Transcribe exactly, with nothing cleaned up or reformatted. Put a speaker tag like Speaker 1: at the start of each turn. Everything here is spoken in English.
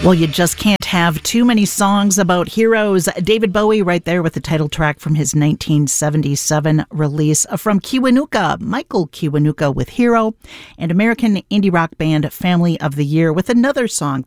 Speaker 1: Well, you just can't have too many songs about heroes. David Bowie right there with the title track from his nineteen seventy-seven release. From Kiwanuka, Michael Kiwanuka with Hero, and American indie rock band Family of the Year with another song